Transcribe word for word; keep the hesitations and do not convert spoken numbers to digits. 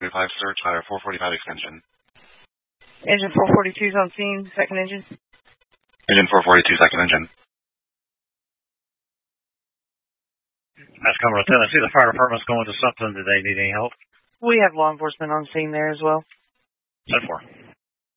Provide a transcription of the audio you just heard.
five search, ladder four forty-five extension. Engine four forty-two is on scene, second engine. Engine four forty-two, second engine. That's Cumberland, Tennessee. The fire department's going to something. Do they need any help? We have law enforcement on scene there as well. ten four.